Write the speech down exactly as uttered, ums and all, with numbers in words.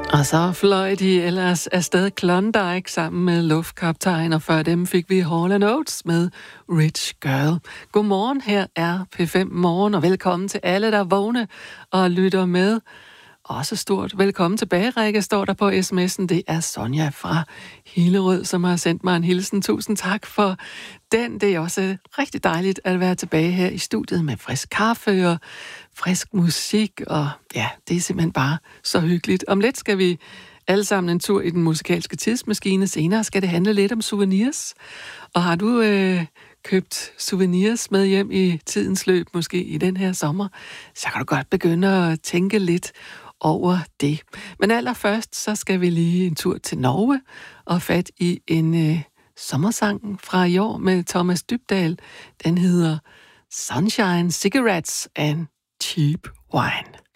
Og så fløj de ellers afsted Klondike sammen med Luftkaptajn, og før dem fik vi Hall and Oates med Rich Girl. Godmorgen, her er P fem Morgen, og velkommen til alle, der er vågne og lytter med. Også stort velkommen tilbage, Rikke, står der på sms'en. Det er Sonja fra Hillerød, som har sendt mig en hilsen. Tusind tak for den. Det er også rigtig dejligt at være tilbage her i studiet med frisk kaffe og frisk musik. Og ja, det er simpelthen bare så hyggeligt. Om lidt skal vi alle sammen en tur i den musikalske tidsmaskine. Senere skal det handle lidt om souvenirs. Og har du øh, købt souvenirs med hjem i tidens løb, måske i den her sommer, så kan du godt begynde at tænke lidt over det. Men allerførst, så skal vi lige en tur til Norge og fat i en øh, sommersang fra i år med Thomas Dybdahl. Den hedder Sunshine, Cigarettes and Cheap Wine.